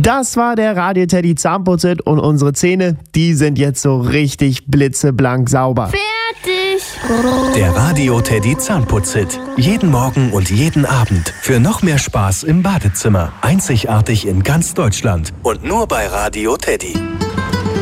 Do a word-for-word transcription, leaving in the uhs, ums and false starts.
Das war der Radio Teddy Zahnputzhit und unsere Zähne, die sind jetzt so richtig blitzeblank sauber. Fertig! Der Radio Teddy Zahnputzhit. Jeden Morgen und jeden Abend. Für noch mehr Spaß im Badezimmer. Einzigartig in ganz Deutschland. Und nur bei Radio Teddy.